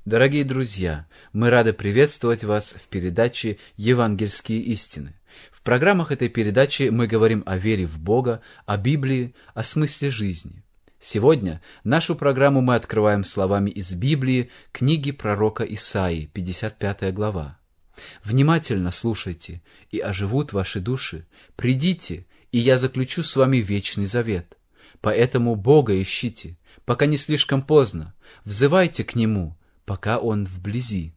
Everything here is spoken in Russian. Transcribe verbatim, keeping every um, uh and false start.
Дорогие друзья, мы рады приветствовать вас в передаче «Евангельские истины». В программах этой передачи мы говорим о вере в Бога, о Библии, о смысле жизни. Сегодня нашу программу мы открываем словами из Библии, книги пророка Исаии, пятьдесят пятая глава. «Внимательно слушайте, и оживут ваши души. Придите, и я заключу с вами вечный завет. Поэтому Бога ищите, пока не слишком поздно. Взывайте к Нему, пока Он вблизи».